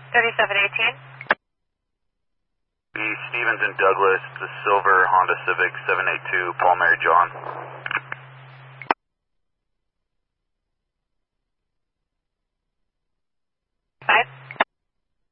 3718. The Stevens and Douglas, the silver Honda Civic 782, Paul Mary John. 5.